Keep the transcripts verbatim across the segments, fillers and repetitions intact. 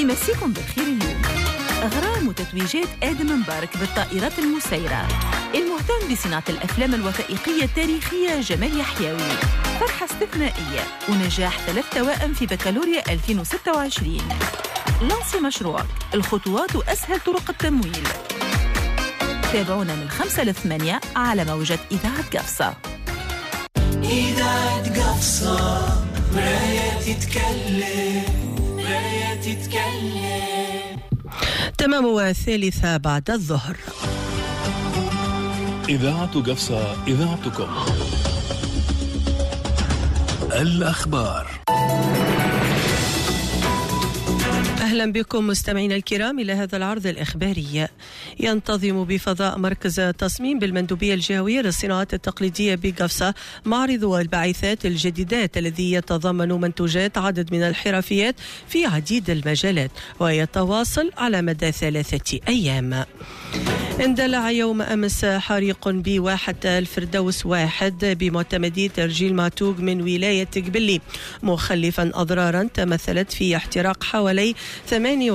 يمسيكم بالخير اليوم. أغرام وتتويجات آدم مبارك بالطائرات المسيرة. المهتم بصناعة الأفلام الوثائقية التاريخية جمال يحيوي. فرحة استثنائية ونجاح ثلاث توائم في بكالوريا ألفين وستة وعشرين. لانسي مشروعك، الخطوات وأسهل طرق التمويل. تابعونا من خمسة لثمانية على موجة إذاعة قفصة. إذاعة قفصة مراية تتكلم مراية تتكلم. تمام الثالثة بعد الظهر. إذاعة قفصة إذاعتكم. الأخبار. أهلا بكم مستمعينا الكرام إلى هذا العرض الإخباري. ينتظم بفضاء مركز تصميم بالمندوبية الجهوية للصناعات التقليدية بقفصة معرض البعثات الجديدات الذي يتضمن منتوجات عدد من الحرفيات في عديد المجالات ويتواصل على مدى ثلاثة أيام. اندلع يوم أمس حريق بواحة الفردوس واحد بمعتمدية ترجيل معتوق من ولاية قبلي، مخلفا أضرارا تمثلت في احتراق حوالي ثمانية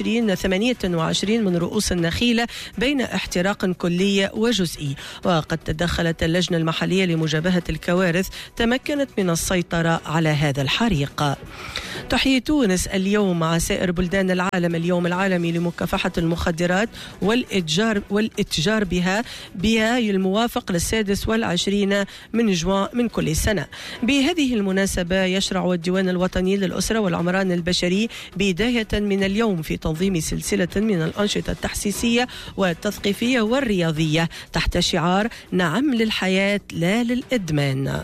وعشرين من رؤوس النخيلة بين احتراق كلي وجزئي. وقد تدخلت اللجنة المحلية لمجابهة الكوارث تمكنت من السيطرة على هذا الحريق. تحيي تونس اليوم مع سائر بلدان العالم اليوم العالمي لمكافحة المخدرات والإتجار والإتجار بها بها الموافق للسادس والعشرين من جوان من كل سنة. بهذه المناسبة يشرع الديوان الوطني للأسرة والعمران البشري بداية من اليوم في تنظيم سلسلة من الأنشطة التحسيسية والتثقيفية والرياضية تحت شعار نعم للحياة لا للإدمان.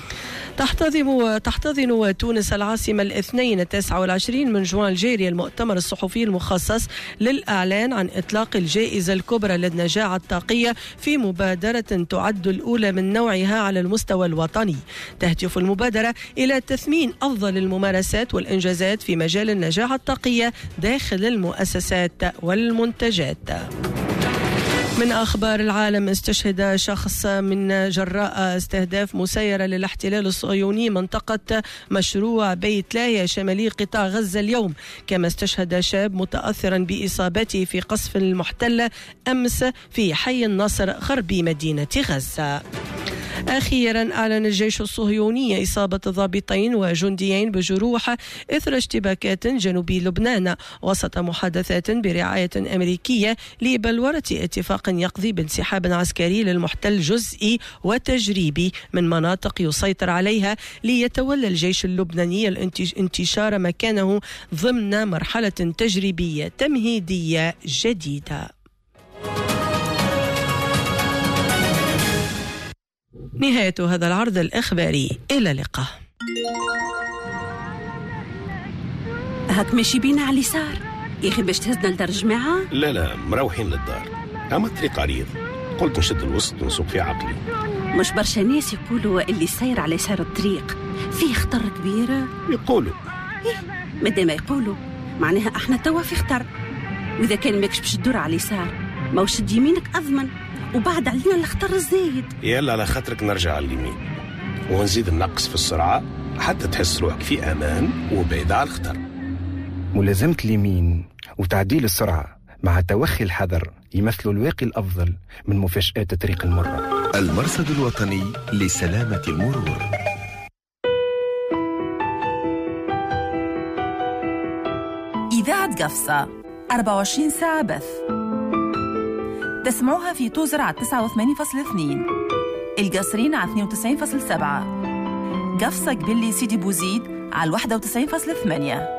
تحتضن تحتضن تونس العاصمة الاثنين التاسع والعشرين من جوان الجاري المؤتمر الصحفي المخصص للإعلان عن إطلاق الجائزة الكبرى للنجاعة الطاقية في مبادرة تعد الأولى من نوعها على المستوى الوطني. تهدف المبادرة إلى تثمين أفضل الممارسات والإنجازات في مجال النجاعة الطاقية داخل المؤسسات والمنتجات. من أخبار العالم، استشهد شخص من جراء استهداف مسيرة للاحتلال الصهيوني منطقة مشروع بيت لاهيا شمالي قطاع غزة اليوم، كما استشهد شاب متأثرا بإصابته في قصف المحتلة أمس في حي النصر غربي مدينة غزة. أخيرا أعلن الجيش الصهيوني إصابة ضابطين وجنديين بجروح إثر اشتباكات جنوبي لبنان وسط محادثات برعاية أمريكية لبلورة اتفاق يقضي بانسحاب عسكري للمحتل جزئي وتجريبي من مناطق يسيطر عليها ليتولى الجيش اللبناني الانتشار مكانه ضمن مرحلة تجريبية تمهيدية جديدة. نهاية هذا العرض الإخباري، إلى اللقاء. هاك ماشي بينا على اليسار يا أخي باش تهزنا لدار الجماعة؟ لا لا مروحين للدار، أما الطريق عريض، قلت نشد الوسط ونسوق في عقلي. مش برشا ناس يقولوا اللي ساير على يسار الطريق فيه خطر كبير؟ يقولوا إيه مادام يقولوا معناها احنا توا في خطر، وإذا كان ماكش باش تدور على اليسار ما وشد يمينك أضمن وبعد علينا الخطر الزايد. يلا على خاطرك نرجع على اليمين ونزيد النقص في السرعة حتى تحس روحك في أمان وبعيد على الخطر. ملازمة اليمين وتعديل السرعة مع توخي الحذر يمثلوا الواقي الأفضل من مفاجآت الطريق المرة. المرصد الوطني لسلامة المرور. إذاعة قفصة أربعة وعشرين ساعة بث. تسمعوها في توزر على تسعة وثمانين فاصلة اثنين، القصرين على اثنين وتسعين فاصلة سبعة، قفصة قبلي سيدي بوزيد على واحد وتسعين فاصلة ثمانية.